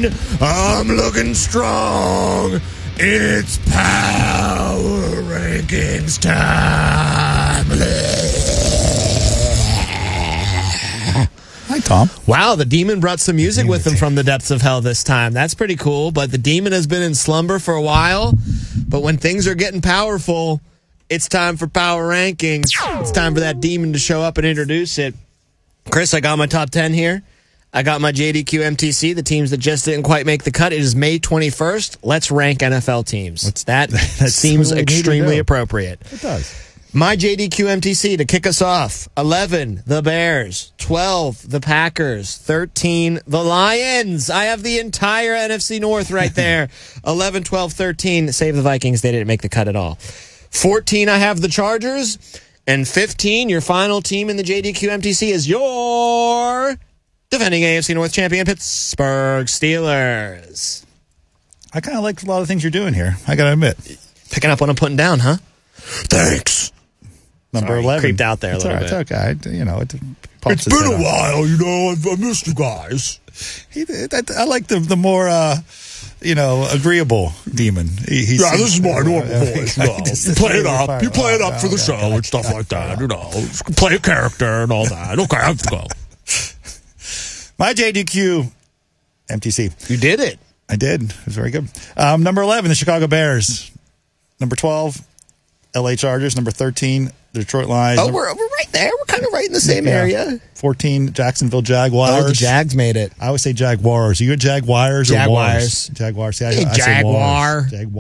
13. I'm looking strong. It's Power Rankings time. Hi, Tom. Wow, the demon brought some music with him from the depths of hell this time. That's pretty cool, but the demon has been in slumber for a while. But when things are getting powerful, it's time for Power Rankings. It's time for that demon to show up and introduce it. Chris, I got my top 10 here. I got my JDQ MTC, the teams that just didn't quite make the cut. It is May 21st. Let's rank NFL teams. That seems extremely appropriate. It does. My JDQ MTC to kick us off. 11, the Bears. 12, the Packers. 13, the Lions. I have the entire NFC North right there. 11, 12, 13. Save the Vikings. They didn't make the cut at all. 14, I have the Chargers. And 15, your final team in the JDQ MTC is your defending AFC North champion, Pittsburgh Steelers. I kind of like a lot of things you're doing here. I got to admit. Picking up what I'm putting down, huh? Thanks. Number 11. Creeped out there a little bit. It's okay. It's been a while, I missed you guys. I like the more, agreeable demon. This is my normal voice. You play it up. You play it up for the show and stuff like that. Play a character and all that. Okay, I have to go. My JDQ MTC. You did it. I did. It was very good. Number 11, the Chicago Bears. Number 12, LA Chargers. Number 13, the Detroit Lions. Oh, we're right there. We're kind of right in the same area. 14, Jacksonville Jaguars. Oh, the Jags made it. I always say Jaguars. Are you a Jaguars or Jaguars? Jaguars. See, Jaguar. I say Jaguar.